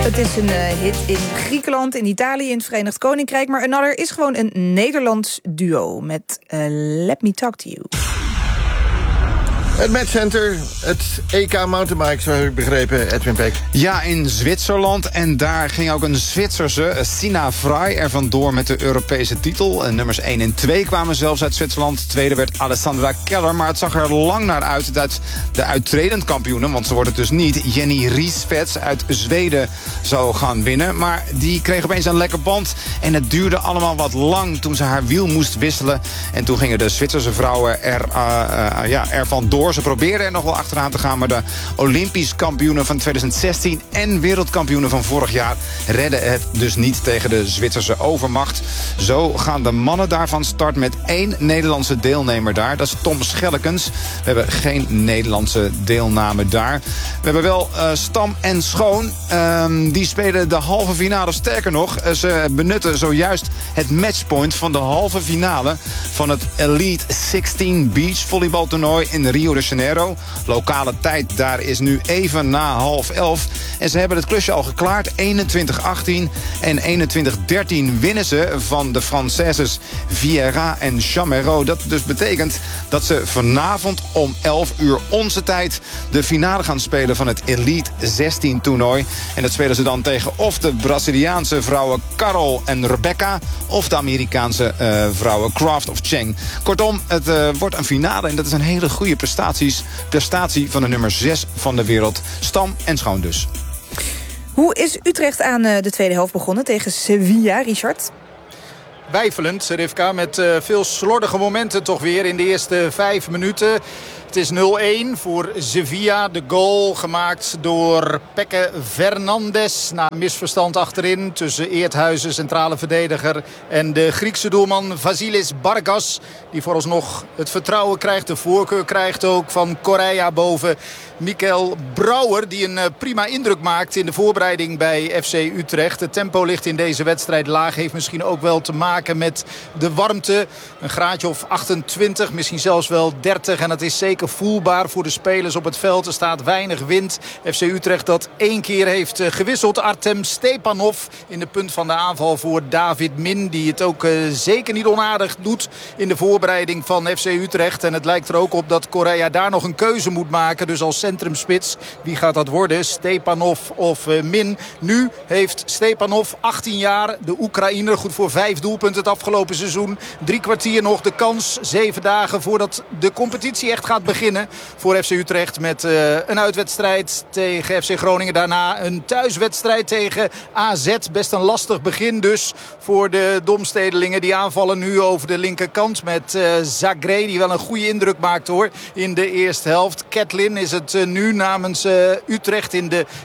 Het is een hit in Griekenland, in Italië, in het Verenigd Koninkrijk. Maar Another is gewoon een Nederlands duo met Let Me Talk To You. Het matchcenter, het EK mountainbike, zo heb ik begrepen, Edwin Peek. Ja, in Zwitserland. En daar ging ook een Zwitserse, Sina Vrij, er vandoor met de Europese titel. Nummers 1 en 2 kwamen zelfs uit Zwitserland. Tweede werd Alessandra Keller. Maar het zag er lang naar uit dat de uittredend kampioene, want ze wordt het dus niet, Jenny Riesvets uit Zweden zou gaan winnen. Maar die kreeg opeens een lekker band. En het duurde allemaal wat lang toen ze haar wiel moest wisselen. En toen gingen de Zwitserse vrouwen er vandoor. Ze probeerden er nog wel achteraan te gaan, maar de Olympisch kampioenen van 2016 en wereldkampioenen van vorig jaar redden het dus niet tegen de Zwitserse overmacht. Zo gaan de mannen daarvan start met 1 Nederlandse deelnemer daar. Dat is Tom Schellekens. We hebben geen Nederlandse deelname daar. We hebben wel Stam en Schoon. Die spelen de halve finale. Sterker nog, ze benutten zojuist het matchpoint van de halve finale van het Elite 16 Beach volleybaltoernooi in Rio de Janeiro. Lokale tijd daar is nu even na 10:30. En ze hebben het klusje al geklaard. 21-18 en 21-13 winnen ze van de Françaises Vieira en Chamereau. Dat dus betekent dat ze vanavond om 11 uur onze tijd de finale gaan spelen van het Elite 16 toernooi. En dat spelen ze dan tegen of de Braziliaanse vrouwen Carol en Rebecca of de Amerikaanse vrouwen Craft of Cheng. Kortom, het wordt een finale en dat is een hele goede prestatie van de nummer 6 van de wereld. Stam en Schoon dus. Hoe is Utrecht aan de tweede helft begonnen tegen Sevilla, Richard? Wijfelend, Rivka, met veel slordige momenten toch weer in de eerste 5 minuten. Het is 0-1 voor Sevilla. De goal gemaakt door Peke Fernandes. Na een misverstand achterin tussen Eerthuizen, centrale verdediger, en de Griekse doelman Vasilis Bargas. Die vooralsnog het vertrouwen krijgt, de voorkeur krijgt ook van Correa boven Mikael Brouwer. Die een prima indruk maakt in de voorbereiding bij FC Utrecht. Het tempo ligt in deze wedstrijd laag. Heeft misschien ook wel te maken met de warmte. Een graadje of 28, misschien zelfs wel 30. En dat is zeker voelbaar voor de spelers op het veld. Er staat weinig wind. FC Utrecht dat 1 keer heeft gewisseld. Artem Stepanov in de punt van de aanval voor David Min. Die het ook zeker niet onaardig doet in de voorbereiding van FC Utrecht. En het lijkt er ook op dat Correa daar nog een keuze moet maken. Dus als centrumspits, wie gaat dat worden? Stepanov of Min? Nu heeft Stepanov, 18 jaar, de Oekraïner, goed voor 5 doelpunten het afgelopen seizoen. 3 kwartier nog de kans. 7 dagen voordat de competitie echt gaat beginnen voor FC Utrecht met een uitwedstrijd tegen FC Groningen. Daarna een thuiswedstrijd tegen AZ. Best een lastig begin dus voor de Domstedelingen. Die aanvallen nu over de linkerkant met Zagré, die wel een goede indruk maakt hoor in de eerste helft. Ketlin is het nu namens Utrecht in de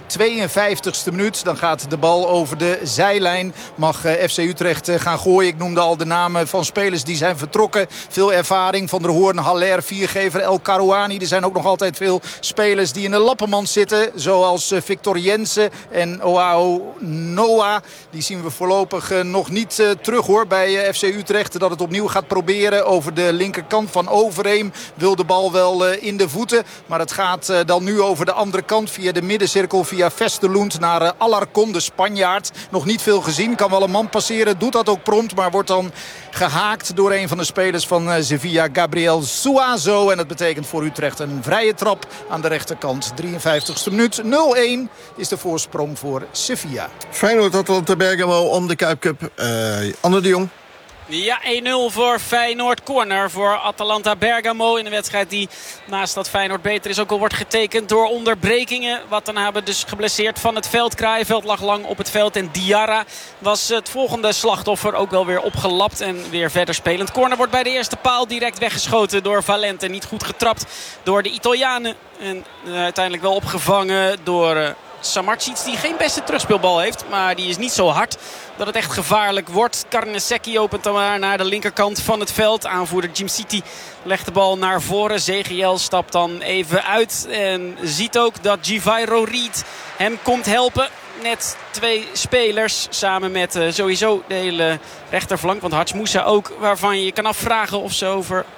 52e minuut. Dan gaat de bal over de zijlijn. Mag FC Utrecht gaan gooien. Ik noemde al de namen van spelers die zijn vertrokken. Veel ervaring. Van der Hoorn, Haller, Viergever, El Karouani. Er zijn ook nog altijd veel spelers die in de lappenmand zitten. Zoals Victor Jensen en Oao Noah. Die zien we voorlopig nog niet terug hoor bij FC Utrecht. Dat het opnieuw gaat proberen over de linkerkant van Overeem. Wil de bal wel in de voeten. Maar het gaat dan nu over de andere kant via de middencirkel. Via Vesterlund naar Alarcon, de Spanjaard. Nog niet veel gezien. Kan wel een man passeren. Doet dat ook prompt. Maar wordt dan gehaakt door een van de spelers van Sevilla, Gabriel Suazo. En dat betekent voor Utrecht een vrije trap aan de rechterkant. 53e minuut. 0-1 is de voorsprong voor Sevilla. Feyenoord Atalanta Bergamo om de Kuip Cup. Anne de Jong. Ja, 1-0 voor Feyenoord. Corner voor Atalanta Bergamo in een wedstrijd die naast dat Feyenoord beter is ook al wordt getekend door onderbrekingen. Watanabe dus geblesseerd van het veld. Kraaienveld lag lang op het veld en Diarra was het volgende slachtoffer. Ook wel weer opgelapt en weer verder spelend. Corner wordt bij de eerste paal direct weggeschoten door Valente. Niet goed getrapt door de Italianen. En uiteindelijk wel opgevangen door Samardzic, die geen beste terugspeelbal heeft. Maar die is niet zo hard dat het echt gevaarlijk wordt. Carnesecchi opent dan maar naar de linkerkant van het veld. Aanvoerder Jim City legt de bal naar voren. Zegiel stapt dan even uit. En ziet ook dat Givairo Reed hem komt helpen. Net 2 spelers samen met sowieso de hele rechterflank. Want Harts Moussa ook, waarvan je kan afvragen of ze over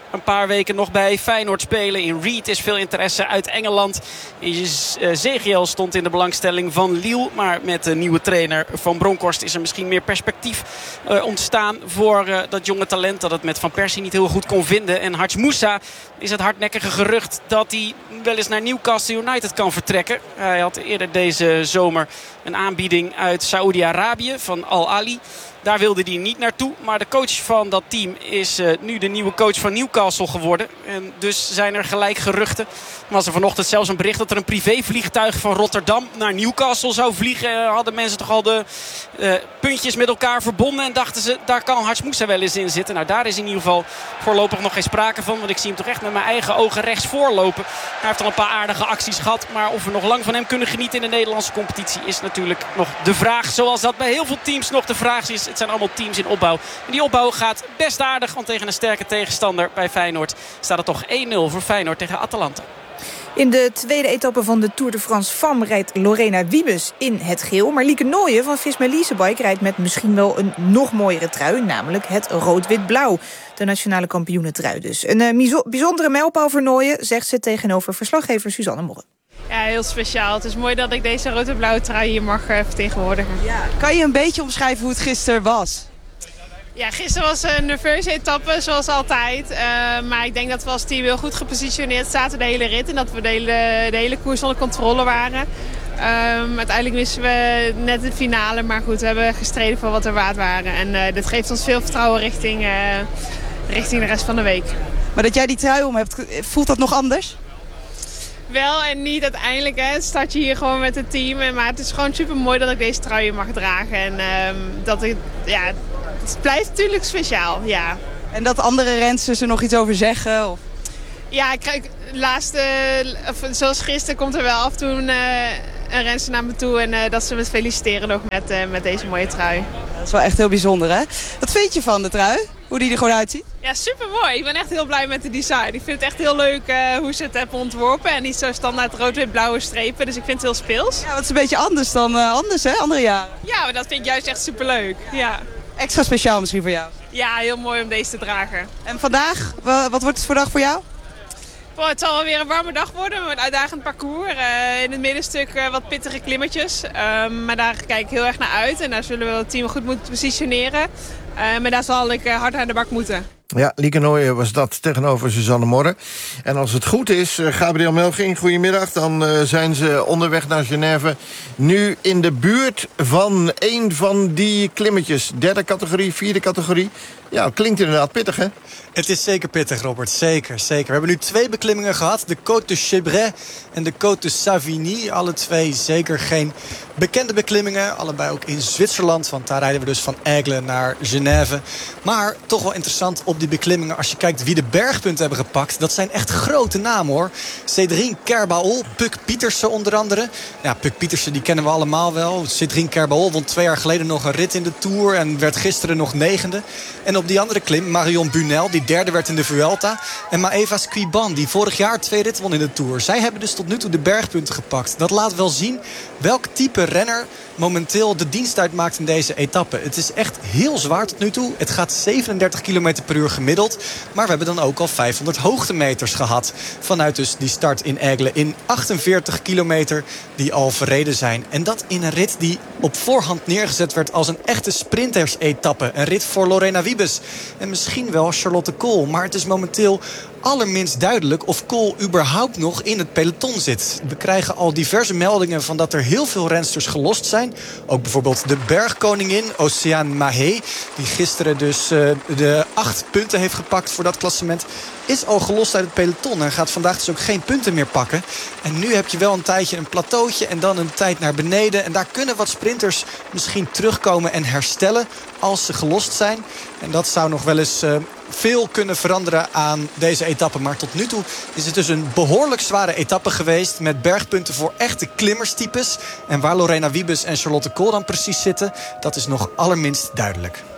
een paar weken nog bij Feyenoord spelen. In Reed is veel interesse uit Engeland. Ezekiel stond in de belangstelling van Lille. Maar met de nieuwe trainer Van Bronckhorst is er misschien meer perspectief ontstaan voor dat jonge talent. Dat het met Van Persie niet heel goed kon vinden. En Hadj Moussa is het hardnekkige gerucht dat hij wel eens naar Newcastle United kan vertrekken. Hij had eerder deze zomer een aanbieding uit Saoedi-Arabië van Al Ahly. Daar wilde hij niet naartoe. Maar de coach van dat team is nu de nieuwe coach van Newcastle geworden. En dus zijn er gelijk geruchten. Er was er vanochtend zelfs een bericht dat er een privévliegtuig van Rotterdam naar Newcastle zou vliegen. Hadden mensen toch al de puntjes met elkaar verbonden. En dachten ze, daar kan Hadj Moussa wel eens in zitten. Nou, daar is in ieder geval voorlopig nog geen sprake van. Want ik zie hem toch echt met mijn eigen ogen rechts voorlopen. Hij heeft al een paar aardige acties gehad. Maar of we nog lang van hem kunnen genieten in de Nederlandse competitie is natuurlijk nog de vraag. Zoals dat bij heel veel teams nog de vraag is. Het zijn allemaal teams in opbouw. En die opbouw gaat best aardig. Want tegen een sterke tegenstander bij Feyenoord staat het toch 1-0 voor Feyenoord tegen Atalanta. In de tweede etappe van de Tour de France Femme rijdt Lorena Wiebes in het geel. Maar Lieke Nooijen van Visma Leasebike rijdt met misschien wel een nog mooiere trui. Namelijk het rood-wit-blauw. De nationale kampioenentrui dus. Een bijzondere mijlpaal voor Nooijen, zegt ze tegenover verslaggever Suzanne Morren. Ja, heel speciaal. Het is mooi dat ik deze rood-en-blauwe trui hier mag vertegenwoordigen. Ja. Kan je een beetje omschrijven hoe het gisteren was? Ja, gisteren was een nerveuze etappe, zoals altijd. Maar ik denk dat we als team heel goed gepositioneerd zaten de hele rit. En dat we de hele koers onder controle waren. Uiteindelijk missen we net de finale. Maar goed, we hebben gestreden voor wat er waard waren. En dit geeft ons veel vertrouwen richting de rest van de week. Maar dat jij die trui om hebt, voelt dat nog anders? Wel en niet uiteindelijk. Hè. Start je hier gewoon met het team. Maar het is gewoon super mooi dat ik deze trui mag dragen. En het blijft natuurlijk speciaal, ja. En dat andere rensters er nog iets over zeggen? Of? Ja, zoals gisteren komt er wel af en toe een renster naar me toe. En dat ze me feliciteren nog met deze mooie trui. Dat is wel echt heel bijzonder, hè? Wat vind je van de trui? Hoe die er gewoon uitziet? Ja, super mooi. Ik ben echt heel blij met de design. Ik vind het echt heel leuk hoe ze het hebben ontworpen. En niet zo standaard rood-wit-blauwe strepen. Dus ik vind het heel speels. Ja, wat is een beetje anders dan andere jaren. Ja, maar dat vind ik juist echt super leuk. Ja. Extra speciaal misschien voor jou? Ja, heel mooi om deze te dragen. En vandaag, wat wordt het voor dag voor jou? Oh, het zal wel weer een warme dag worden met een uitdagend parcours. In het middenstuk wat pittige klimmetjes. Maar daar kijk ik heel erg naar uit. En daar zullen we het team goed moeten positioneren. Maar daar zal ik hard aan de bak moeten. Ja, Lieke Nooijen was dat tegenover Suzanne Morren. En als het goed is, Gabriel Melching, goedemiddag. Dan zijn ze onderweg naar Genève. Nu in de buurt van een van die klimmetjes. 3e categorie, 4e categorie. Ja, klinkt inderdaad pittig, hè? Het is zeker pittig, Robert. Zeker. We hebben nu 2 beklimmingen gehad. De Côte de Chebret en de Côte de Savigny. Alle 2 zeker geen bekende beklimmingen. Allebei ook in Zwitserland. Want daar rijden we dus van Aigle naar Genève. Maar toch wel interessant op die beklimmingen. Als je kijkt wie de bergpunten hebben gepakt. Dat zijn echt grote namen, hoor. Cédrine Kerbaol, Puk Pietersen onder andere. Ja, Puk Pietersen die kennen we allemaal wel. Cédrine Kerbaol won 2 jaar geleden nog een rit in de Tour. En werd gisteren nog 9e. En op die andere klim, Marion Bunel, die 3e werd in de Vuelta. En Maëva Squiban, die vorig jaar 2 ritten won in de Tour. Zij hebben dus tot nu toe de bergpunten gepakt. Dat laat wel zien welk type renner momenteel de dienst uitmaakt in deze etappe. Het is echt heel zwaar tot nu toe. Het gaat 37 km per uur gemiddeld. Maar we hebben dan ook al 500 hoogtemeters gehad. Vanuit dus die start in Aigle in 48 kilometer die al verreden zijn. En dat in een rit die op voorhand neergezet werd als een echte sprintersetappe. Een rit voor Lorena Wiebes. En misschien wel Charlotte Kool. Maar het is momenteel allerminst duidelijk of Kool überhaupt nog in het peloton zit. We krijgen al diverse meldingen van dat er heel veel rensters gelost zijn. Ook bijvoorbeeld de bergkoningin Océane Mahé, die gisteren dus de 8 punten heeft gepakt voor dat klassement, is al gelost uit het peloton en gaat vandaag dus ook geen punten meer pakken. En nu heb je wel een tijdje een plateautje en dan een tijd naar beneden. En daar kunnen wat sprinters misschien terugkomen en herstellen als ze gelost zijn. En dat zou nog wel eens veel kunnen veranderen aan deze etappe. Maar tot nu toe is het dus een behoorlijk zware etappe geweest met bergpunten voor echte klimmerstypes. En waar Lorena Wiebes en Charlotte Kool dan precies zitten, dat is nog allerminst duidelijk.